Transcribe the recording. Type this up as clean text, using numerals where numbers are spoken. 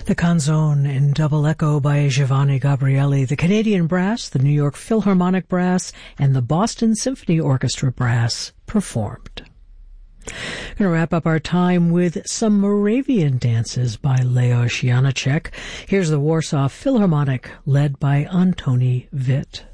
The Canzone in double echo by Giovanni Gabrieli, the Canadian Brass, the New York Philharmonic Brass, and the Boston Symphony Orchestra Brass performed. I'm going to wrap up our time with some Moravian dances by Leos Janáček. Here's the Warsaw Philharmonic, led by Antoni Witt.